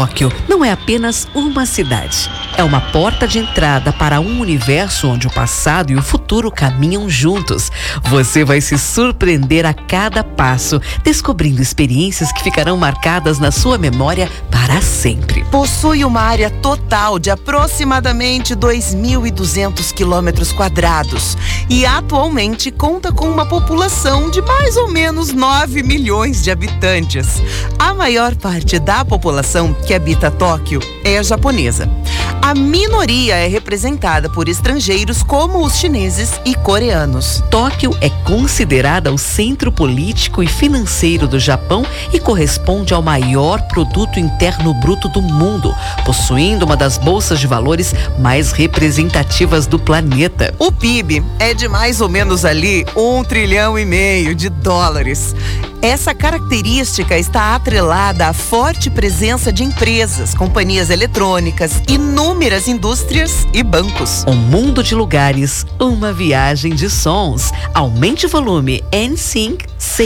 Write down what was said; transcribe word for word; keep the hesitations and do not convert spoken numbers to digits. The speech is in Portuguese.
Tóquio não é apenas uma cidade. É uma porta de entrada para um universo onde o passado e o futuro caminham juntos. Você vai se surpreender a cada passo, descobrindo experiências que ficarão marcadas na sua memória para sempre. Possui uma área total de aproximadamente dois mil e duzentos quilômetros quadrados e atualmente conta com uma população de mais ou menos nove milhões de habitantes. A maior parte da população que habita Tóquio é japonesa. A minoria é representada por estrangeiros como os chineses e coreanos. Tóquio é considerada o centro político e financeiro do Japão e corresponde ao maior produto interno bruto do mundo, possuindo uma das bolsas de valores mais representativas do planeta. O P I B é de mais ou menos ali um trilhão e meio de dólares. Essa característica está atrelada à forte presença de empresas, companhias eletrônicas, inúmeras indústrias e bancos. Um mundo de lugares, uma viagem de sons. Aumente o volume. N Sync